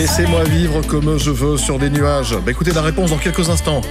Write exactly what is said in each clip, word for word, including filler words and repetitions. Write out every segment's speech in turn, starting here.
Laissez-moi vivre comme je veux sur des nuages. Bah écoutez la réponse dans quelques instants.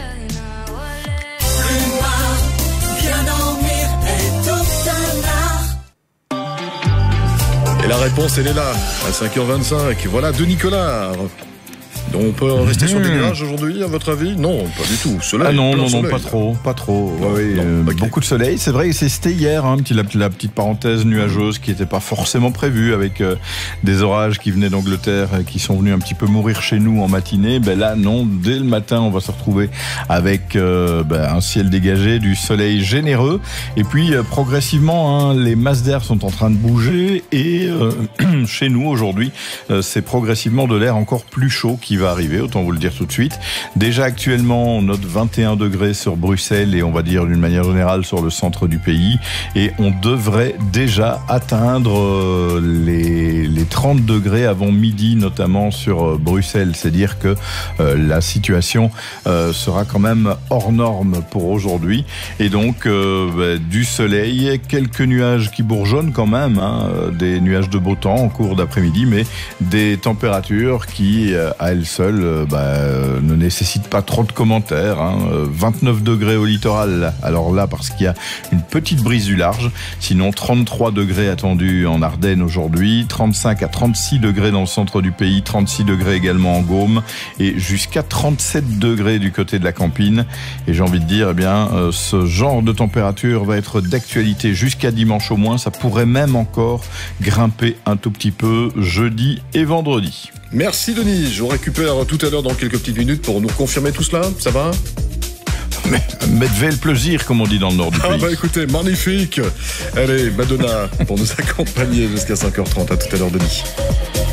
Et la réponse, elle est là, à cinq heures vingt-cinq. Voilà, de Nicolas. On peut rester mmh. sur des nuages aujourd'hui, à votre avis? Non, pas du tout. Soleil, ah non, non, soleil, non, pas là. trop, pas trop. Non, ouais, non, euh, okay. Beaucoup de soleil. C'est vrai que c'était hier, hein, la, la petite parenthèse nuageuse qui n'était pas forcément prévue, avec euh, des orages qui venaient d'Angleterre, euh, qui sont venus un petit peu mourir chez nous en matinée. Ben là, non, dès le matin, on va se retrouver avec euh, ben, un ciel dégagé, du soleil généreux. Et puis, euh, progressivement, hein, les masses d'air sont en train de bouger. Et euh, chez nous, aujourd'hui, euh, c'est progressivement de l'air encore plus chaud qui va arriver, autant vous le dire tout de suite. Déjà actuellement, on note vingt et un degrés sur Bruxelles et on va dire d'une manière générale sur le centre du pays. Et on devrait déjà atteindre les, les trente degrés avant midi, notamment sur Bruxelles. C'est dire que euh, la situation euh, sera quand même hors norme pour aujourd'hui. Et donc, euh, bah, du soleil, quelques nuages qui bourgeonnent quand même, hein, des nuages de beau temps en cours d'après-midi, mais des températures qui, à elles seules, bah, ne nécessitent pas trop de commentaires, hein. vingt-neuf degrés au littoral, alors là parce qu'il y a une petite brise du large, sinon trente-trois degrés attendus en Ardennes aujourd'hui, trente-cinq à trente-six degrés dans le centre du pays, trente-six degrés également en Gaume et jusqu'à trente-sept degrés du côté de la Campine. Et j'ai envie de dire, eh bien, euh, ce genre de température va être d'actualité jusqu'à dimanche au moins, ça pourrait même encore grimper un tout petit peu jeudi et vendredi. Merci Denis, je vous récupère tout à l'heure dans quelques petites minutes pour nous confirmer tout cela, ça va? Mais, mais devez le plaisir, comme on dit dans le nord du pays. Ah bah écoutez, magnifique. Allez, Madonna pour nous accompagner jusqu'à cinq heures trente. À tout à l'heure Denis.